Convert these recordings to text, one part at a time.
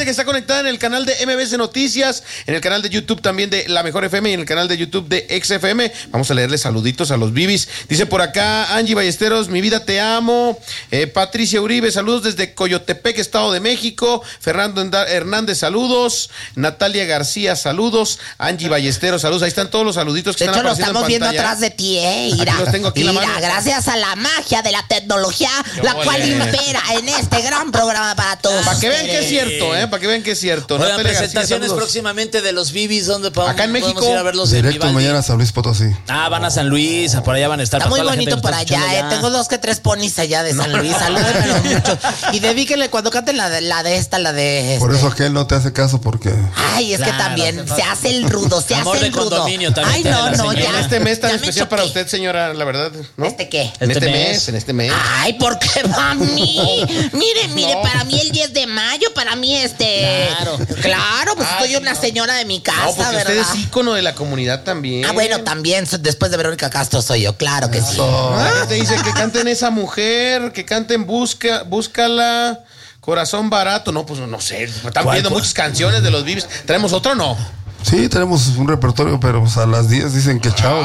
que está conectada en el canal de MBS Noticias, en el canal de YouTube también de La Mejor FM y en el canal de YouTube de XFM. Vamos a leerle saluditos a los Bibis. Dice por acá Angie Ballesteros, mi vida te amo. Patricia Uribe, saludos desde Coyotepec, Estado de México. Fernando Hernández, saludos. Natalia García, saludos. Angie Ballesteros, saludos. Ahí están todos los saluditos que están apareciendo en pantalla. De hecho, lo estamos viendo atrás de ti, Ira. Aquí los tengo aquí en la mano. Gracias a la magia de la tecnología, la cual impera en este gran programa para todos. Para que vean que es cierto, para que vean que es cierto. Oigan, Natalia presentaciones García, próximamente de los Bibis, ¿dónde podemos acá en México ir a verlos? Directo mañana a San Luis Potosí. Van a San Luis, por allá van a estar. Está muy bonito por allá, Tengo 2 que 3 ponis allá de San Luis. Salúdenmelo mucho. Y dedíquenle cuando canten la de Por eso aquel no te hace caso porque... Ay, es que también se hace el rudo, Amor de condominio también. Ay, no, ya. En este mes tan Ya especial para usted, señora, la verdad, ¿no? ¿Este qué? En este mes. Ay, ¿por qué para mí? Mire, para mí el 10 de mayo, para mí Claro, pues soy una señora de mi casa, porque ¿verdad? usted es ícono de la comunidad también. Bueno, también, después de Verónica Castro soy yo, claro que sí. Te dice que canten esa mujer, que canten Búscala, Corazón Barato. No, pues no sé, están pidiendo muchas canciones de los Bibis. ¿Traemos otro o no? Sí, tenemos un repertorio, pero pues a las 10 dicen que chao.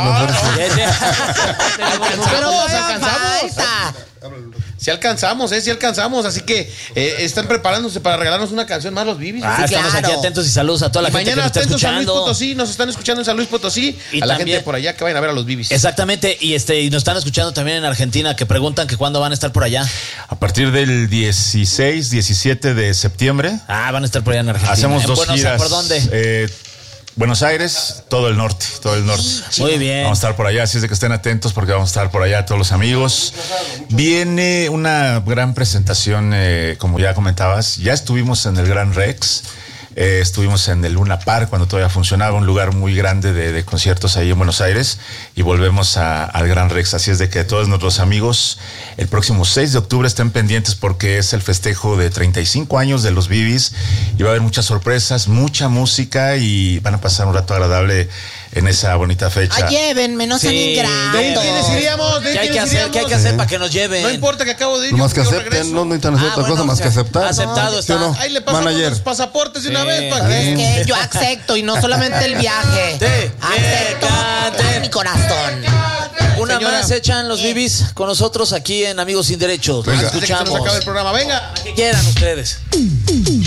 Pero falta. Si alcanzamos, así que están preparándose para regalarnos una canción más los Bibis. Estamos aquí atentos y saludos a toda la gente que nos está escuchando. San Luis Potosí, nos están escuchando en San Luis Potosí, y a la gente por allá que vayan a ver a los Bibis. Exactamente, y nos están escuchando también en Argentina, que preguntan que cuándo van a estar por allá. A partir del 16, 17 de septiembre. Van a estar por allá en Argentina. Hacemos 2 giras. ¿Por dónde? Buenos Aires, todo el norte. Muy bien. Vamos a estar por allá, así es de que estén atentos porque vamos a estar por allá todos los amigos. Viene una gran presentación, como ya comentabas. Ya estuvimos en el Gran Rex, estuvimos en el Luna Park cuando todavía funcionaba, un lugar muy grande de conciertos ahí en Buenos Aires, y volvemos al Gran Rex. Así es de que todos nuestros amigos el próximo 6 de octubre estén pendientes porque es el festejo de 35 años de los Bibis y va a haber muchas sorpresas, mucha música y van a pasar un rato agradable en esa bonita fecha. Llévenme, no sean ingratos. ¿Qué hay que hacer para que nos lleven? No importa que acabo de ir. No más que acepten, no necesitan hacer otra cosa más que aceptar. Aceptado está. ¿Sí o no? Ahí le pasamos los pasaportes de una vez para que... Es que yo acepto y no solamente el viaje. Acepto con mi corazón. Una más echan los Bibis con nosotros aquí en Amigos Sin Derechos. Escuchamos. Se nos acabe el programa. Venga. Que quieran ustedes.